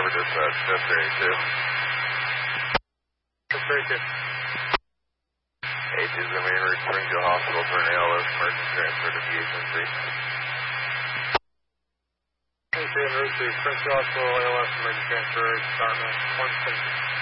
dispatch, Chester 82. Chester 82. 82 is going to be en route to Springfield Hospital for an ALS emergency transfer to PHNC. 82 en route to Springfield Hospital, ALS emergency transfer, Department 160.